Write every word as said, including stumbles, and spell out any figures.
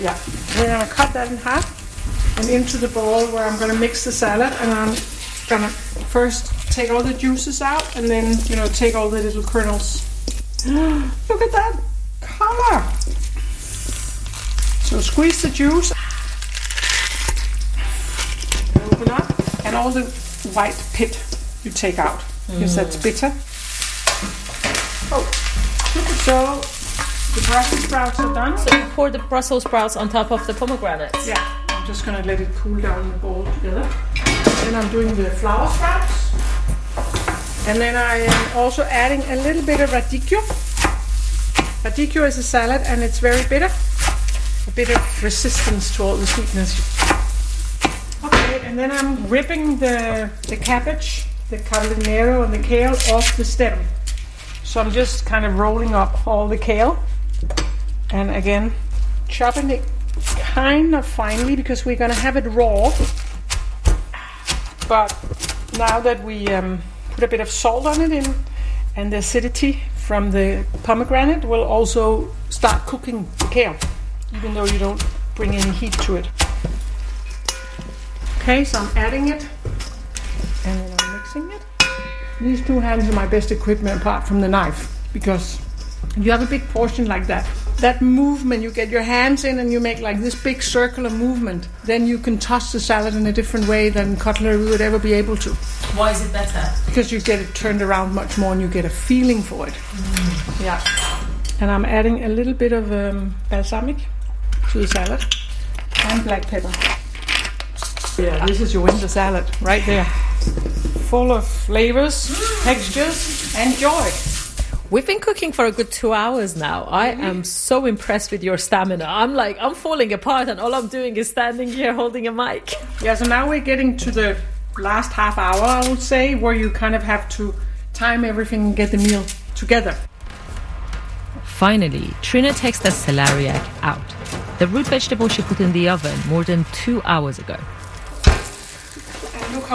Yeah, we're gonna cut that in half and into the bowl where I'm gonna mix the salad, and I'm gonna first take all the juices out and then, you know, take all the little kernels. Look at that color! So squeeze the juice, open up, and all the white pit you take out because mm. that's bitter. Oh, so the Brussels sprouts are done. So you pour the Brussels sprouts on top of the pomegranates? Yeah, I'm just gonna let it cool down in the bowl together. Then I'm doing the flower sprouts. And then I am also adding a little bit of radicchio. Radicchio is a salad and it's very bitter. A bit of resistance to all the sweetness. Okay, and then I'm ripping the, the cabbage, the carabinero and the kale off the stem. So I'm just kind of rolling up all the kale. And again, chopping it kind of finely because we're going to have it raw. But now that we um, put a bit of salt on it in, and the acidity from the pomegranate will also start cooking the kale, even though you don't bring any heat to it. Okay, so I'm adding it, and then I'm mixing it. These two hands are my best equipment apart from the knife, because if you have a big portion like that, that movement, you get your hands in and you make like this big circular movement, then you can toss the salad in a different way than cutlery would ever be able to. Why is it better? Because you get it turned around much more and you get a feeling for it. Mm. Yeah. And I'm adding a little bit of um, balsamic to the salad and black pepper. Yeah, this is your winter salad right there. Full of flavors, textures, and joy. We've been cooking for a good two hours now. I mm-hmm. am so impressed with your stamina. I'm like, I'm falling apart and all I'm doing is standing here holding a mic. Yeah, so now we're getting to the last half hour, I would say, where you kind of have to time everything and get the meal together. Finally, Trine takes the celeriac out, the root vegetable she put in the oven more than two hours ago.